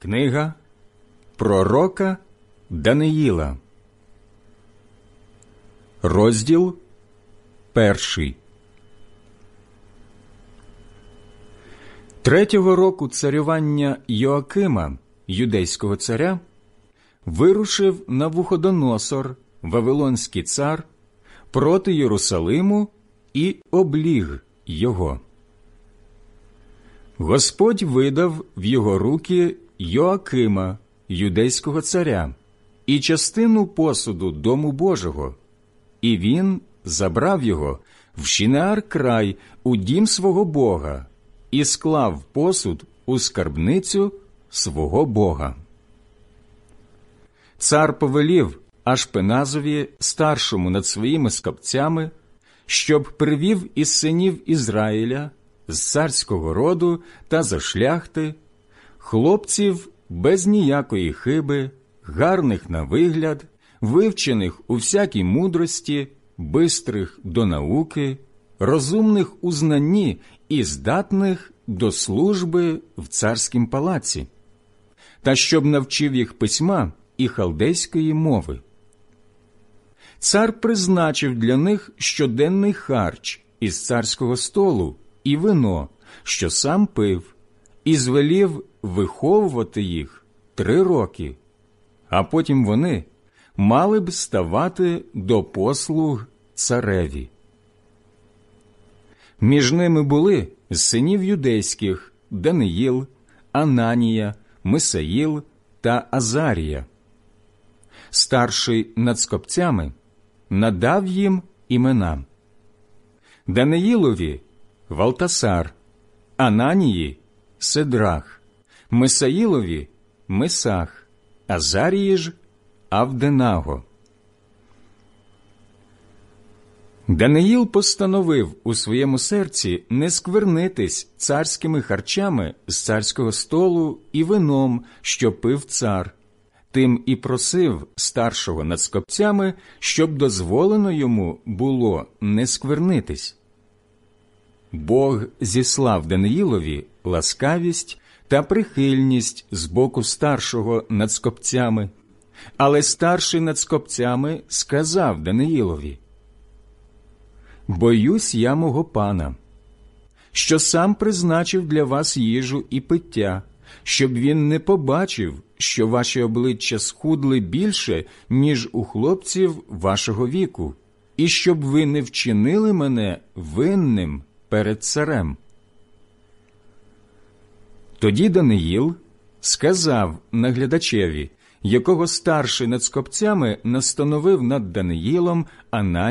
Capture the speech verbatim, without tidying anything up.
Книга пророка Даниїла, розділ перший. Третього року царювання Йоакима, юдейського царя, вирушив Навуходоносор, вавилонський цар, проти Єрусалиму і обліг його. Господь видав в його руки Йоакима, юдейського царя, і частину посуду Дому Божого, і він забрав його в Шинеар край у дім свого Бога і склав посуд у скарбницю свого Бога. Цар повелів Ашпеназові, старшому над своїми скопцями, щоб привів із синів Ізраїля, з царського роду та за шляхти, хлопців без ніякої хиби, гарних на вигляд, вивчених у всякій мудрості, бистрих до науки, розумних у знанні і здатних до служби в царськім палаці, та щоб навчив їх письма і халдейської мови. Цар призначив для них щоденний харч із царського столу і вино, що сам пив, і звелів виховувати їх три роки, а потім вони мали б ставати до послуг цареві. Між ними були з синів юдейських Даниїл, Ананія, Мисаїл та Азарія. Старший над скопцями надав їм імена: Даниїлові – Валтасар, Ананії – Седрах, Мисаїлові – Месах, Азарії ж – Авденаго. Даниїл постановив у своєму серці не сквернитись царськими харчами з царського столу і вином, що пив цар, тим і просив старшого над скопцями, щоб дозволено йому було не сквернитись. Бог зіслав Даниїлові ласкавість та прихильність з боку старшого над скопцями, але старший над скопцями сказав Даниїлові: «Боюсь я мого пана, що сам призначив для вас їжу і пиття, щоб він не побачив, що ваші обличчя схудли більше, ніж у хлопців вашого віку, і щоб ви не вчинили мене винним перед царем». Тоді Даниїл сказав наглядачеві, якого старший над скопцями настановив над Даниїлом, Ананію,